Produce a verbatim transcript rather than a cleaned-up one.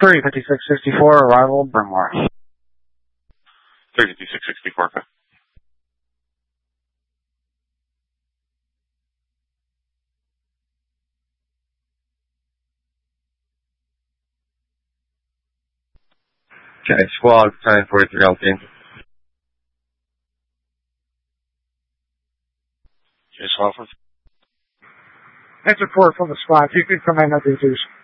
three fifty-six sixty-four, arrival, Bremore. three fifty-six sixty-four, okay. Okay, squad ten forty-three Alpine. Okay, Swafford. That's report from the squad. You can come in at the